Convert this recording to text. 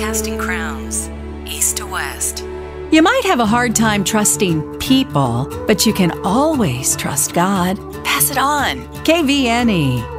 casting crowns, east to west. You might have a hard time trusting people, but you can always trust God. Pass it on. KVNE.